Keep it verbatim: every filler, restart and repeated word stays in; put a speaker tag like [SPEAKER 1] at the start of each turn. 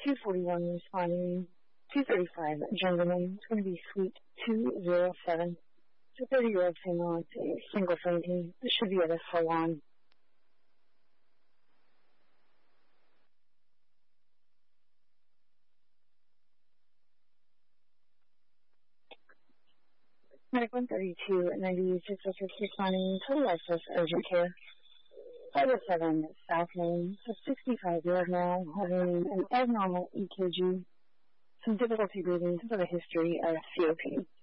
[SPEAKER 1] two forty-one responding, two thirty-five, gentleman. It's going to be suite two oh seven. It's a thirty-year-old female. It's a single fainting. It should be at a salon. Medic one thirty-two ninety-six oh six responding, total life force urgent care. five oh seven South Lane, a sixty-five-year-old male having an abnormal E K G, some difficulty breathing, some sort of history of C O P D.